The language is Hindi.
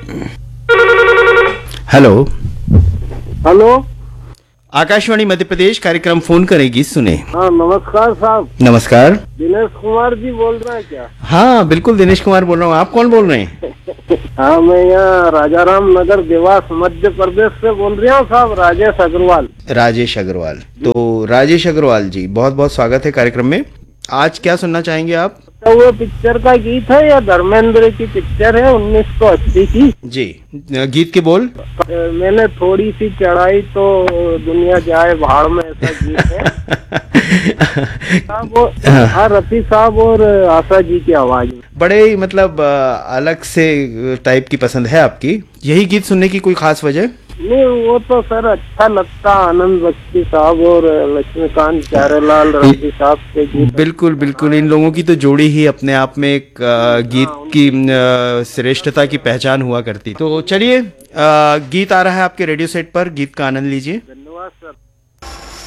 हेलो। हेलो, आकाशवाणी मध्य प्रदेश, कार्यक्रम फोन करेगी, सुने। हाँ नमस्कार साहब। नमस्कार। दिनेश कुमार जी बोल रहे हैं क्या? हाँ बिल्कुल, दिनेश कुमार बोल रहा हूँ। आप कौन बोल रहे हैं? हाँ मैं यहाँ राजाराम नगर देवास मध्य प्रदेश से बोल रहा हूँ साहब, राजेश अग्रवाल। राजेश अग्रवाल। तो राजेश अग्रवाल जी, बहुत बहुत स्वागत है कार्यक्रम में। आज क्या सुनना चाहेंगे आप? तो वो पिक्चर का गीत है या धर्मेंद्र की पिक्चर है 1980 की? जी, गीत के बोल। मैंने थोड़ी सी चढ़ाई तो दुनिया जाए भाड़ में, ऐसा गीत है साहब। वो रफी साहब और आशा जी की आवाज में। बड़े ही मतलब अलग से टाइप की पसंद है आपकी। यही गीत सुनने की कोई खास वजह? नहीं, वो तो सर अच्छा लगता, आनंद बख्शी साहब और लक्ष्मीकांत प्यारेलाल रफी साहब के गीत। बिल्कुल बिल्कुल, इन लोगों की तो जोड़ी ही अपने आप में एक गीत की श्रेष्ठता की पहचान हुआ करती। तो चलिए, गीत आ रहा है आपके रेडियो सेट पर, गीत का आनंद लीजिए। धन्यवाद सर।